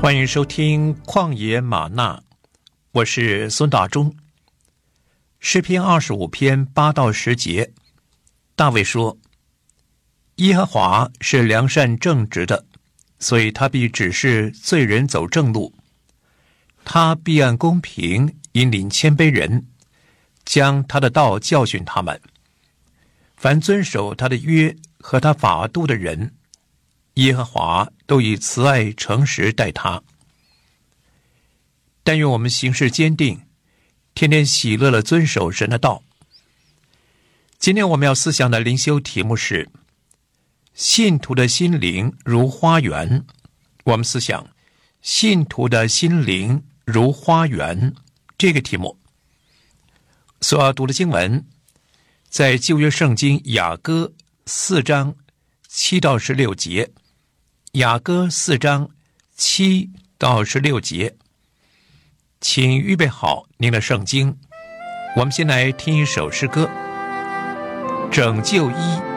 欢迎收听旷野吗哪，我是孙大中。诗篇25篇8到10节，大卫说：耶和华是良善正直的，所以他必指示罪人走正路。他必按公平引领谦卑人，将他的道教训他们。凡遵守他的约和他法度的人，耶和华都以慈爱诚实待他。但愿我们行事坚定，天天喜乐地遵守神的道。今天我们要思想的灵修题目是信徒的心灵如花园。我们思想信徒的心灵如花园这个题目。所要读的经文在旧约圣经雅歌4章7到16节，雅歌4章7到16节。请预备好您的圣经，我们先来听一首诗歌《拯救一》。